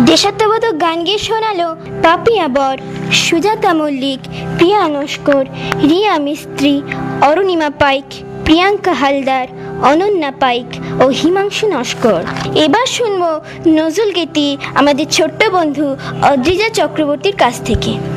দেশাত্মবোধক গান গেয়ে শোনালো পাপিয়া বর, সুজাতা মল্লিক, প্রিয়া নস্কর, রিয়া মিস্ত্রি, অরুণিমা পাইক, প্রিয়াঙ্কা হালদার, অনন্যা পাইক ও হিমাংশু নস্কর। এবার শুনবো নজরুল গীতি আমাদের ছোট্ট বন্ধু অদ্রিজা চক্রবর্তীর কাছ থেকে।